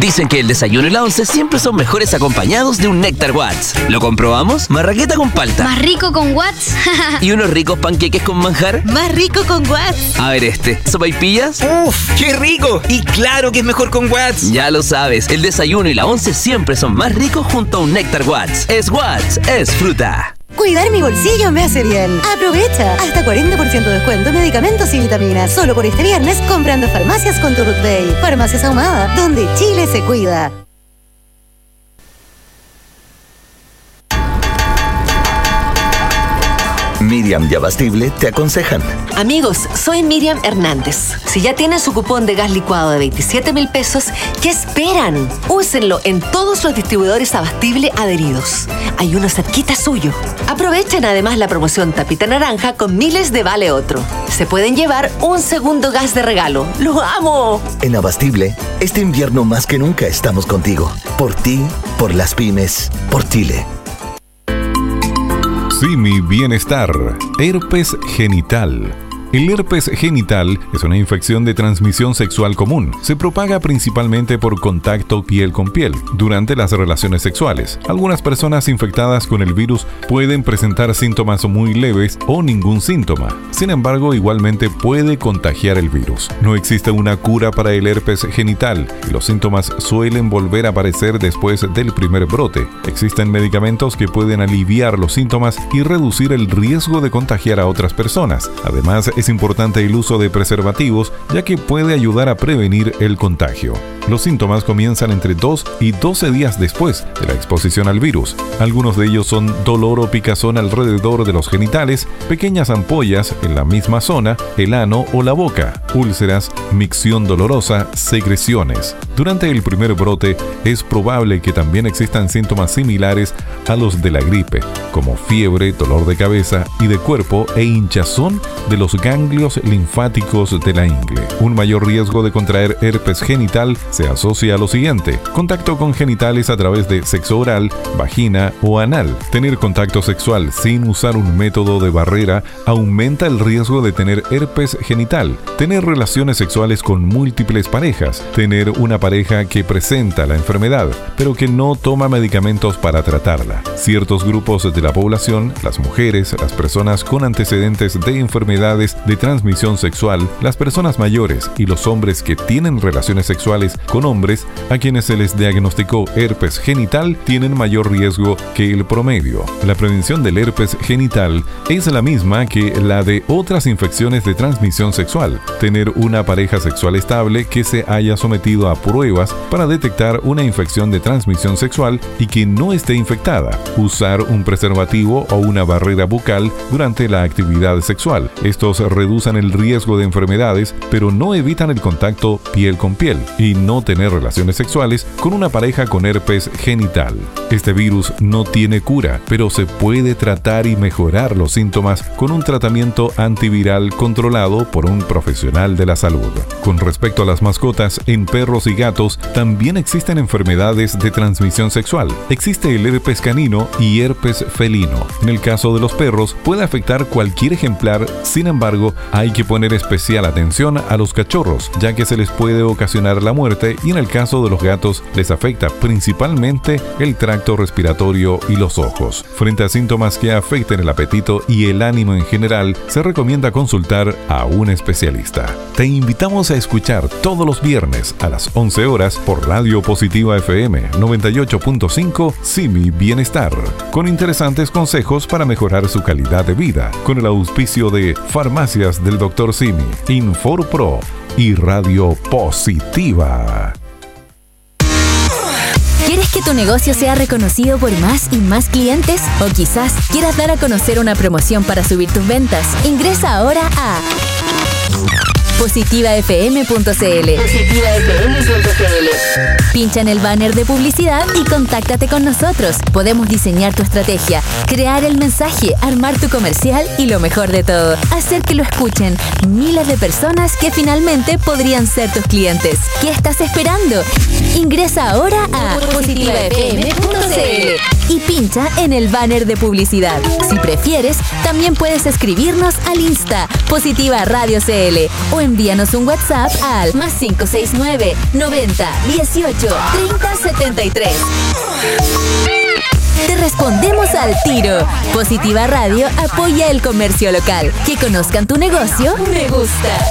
Dicen que el desayuno y la once siempre son mejores acompañados de un Néctar Watts. ¿Lo comprobamos? Marraqueta con palta. ¿Más rico con Watts? ¿Y unos ricos panqueques con manjar? Más rico con Watts. A ver ¿sopaipillas? ¡Uf! ¡Qué rico! Y claro que es mejor con Watts. Ya lo sabes, el desayuno y la once siempre son más ricos junto a un Néctar Watts. Es Watts, es fruta. Cuidar mi bolsillo me hace bien. Aprovecha. Hasta 40% de descuento en medicamentos y vitaminas. Solo por este viernes comprando farmacias con tu Ruth Bay. Farmacias Ahumada, donde Chile se cuida. Miriam y Abastible te aconsejan. Amigos, soy Miriam Hernández. Si ya tienen su cupón de gas licuado de 27,000 pesos, ¿qué esperan? Úsenlo en todos los distribuidores Abastible adheridos. Hay uno cerquita suyo. Aprovechen además la promoción Tapita Naranja con miles de vale otro. Se pueden llevar un segundo gas de regalo. ¡Lo amo! En Abastible, este invierno más que nunca estamos contigo. Por ti, por las pymes, por Chile. Simi Bienestar, herpes genital. El herpes genital es una infección de transmisión sexual común. Se propaga principalmente por contacto piel con piel durante las relaciones sexuales. Algunas personas infectadas con el virus pueden presentar síntomas muy leves o ningún síntoma. Sin embargo, igualmente puede contagiar el virus. No existe una cura para el herpes genital y los síntomas suelen volver a aparecer después del primer brote. Existen medicamentos que pueden aliviar los síntomas y reducir el riesgo de contagiar a otras personas. Además, es importante el uso de preservativos, ya que puede ayudar a prevenir el contagio. Los síntomas comienzan entre 2 y 12 días después de la exposición al virus. Algunos de ellos son dolor o picazón alrededor de los genitales, pequeñas ampollas en la misma zona, el ano o la boca, úlceras, micción dolorosa, secreciones. Durante el primer brote es probable que también existan síntomas similares a los de la gripe, como fiebre, dolor de cabeza y de cuerpo e hinchazón de los ganglios linfáticos de la ingle. Un mayor riesgo de contraer herpes genital se asocia a lo siguiente: contacto con genitales a través de sexo oral, vagina o anal. Tener contacto sexual sin usar un método de barrera aumenta el riesgo de tener herpes genital. Tener relaciones sexuales con múltiples parejas. Tener una pareja que presenta la enfermedad, pero que no toma medicamentos para tratarla. Ciertos grupos de la población, las mujeres, las personas con antecedentes de enfermedades de transmisión sexual, las personas mayores y los hombres que tienen relaciones sexuales con hombres a quienes se les diagnosticó herpes genital tienen mayor riesgo que el promedio. La prevención del herpes genital es la misma que la de otras infecciones de transmisión sexual. Tener una pareja sexual estable que se haya sometido a pruebas para detectar una infección de transmisión sexual y que no esté infectada. Usar un preservativo o una barrera bucal durante la actividad sexual. Estos reducen el riesgo de enfermedades, pero no evitan el contacto piel con piel. Y no tener relaciones sexuales con una pareja con herpes genital. Este virus no tiene cura, pero se puede tratar y mejorar los síntomas con un tratamiento antiviral controlado por un profesional de la salud. Con respecto a las mascotas, en perros y gatos también existen enfermedades de transmisión sexual. Existe el herpes canino y herpes felino. En el caso de los perros, puede afectar cualquier ejemplar, sin embargo, hay que poner especial atención a los cachorros, ya que se les puede ocasionar la muerte, y en el caso de los gatos les afecta principalmente el tracto respiratorio y los ojos. Frente a síntomas que afecten el apetito y el ánimo en general, se recomienda consultar a un especialista. Te invitamos a escuchar todos los viernes a las 11 horas por Radio Positiva FM 98.5 Simi Bienestar, con interesantes consejos para mejorar su calidad de vida, con el auspicio de Farmacias del Dr. Simi, InforPro y Radio Positiva. ¿Quieres que tu negocio sea reconocido por más y más clientes? ¿O quizás quieras dar a conocer una promoción para subir tus ventas? Ingresa ahora a positivafm.cl. Pincha en el banner de publicidad y contáctate con nosotros. Podemos diseñar tu estrategia, crear el mensaje, armar tu comercial y lo mejor de todo, hacer que lo escuchen miles de personas que finalmente podrían ser tus clientes. ¿Qué estás esperando? Ingresa ahora a positivafm.cl y pincha en el banner de publicidad. Si prefieres, también puedes escribirnos al Insta Positiva Radio CL o en Envíanos un WhatsApp al +569 90 18 30 73. Te respondemos al tiro. Positiva Radio apoya el comercio local. Que conozcan tu negocio, me gusta.